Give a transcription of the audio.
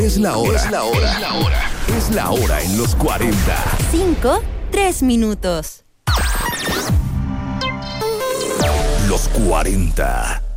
Es la hora. Es la hora. Es la hora. Es la hora en los 40. 5, 3 minutos. Los 40.